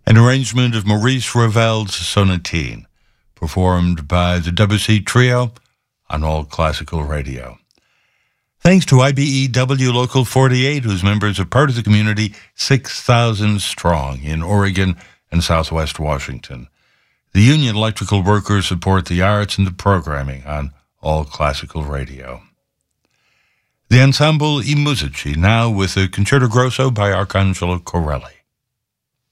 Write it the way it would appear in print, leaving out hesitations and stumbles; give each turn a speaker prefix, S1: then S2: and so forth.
S1: an arrangement of Maurice Ravel's Sonatine, performed by the Debussy Trio on All Classical Radio. Thanks to IBEW Local 48, whose members are part of the community 6,000 strong in Oregon and Southwest Washington. The Union Electrical Workers support the arts and the programming on All Classical Radio. The Ensemble I Musici, now with a Concerto Grosso by Arcangelo Corelli.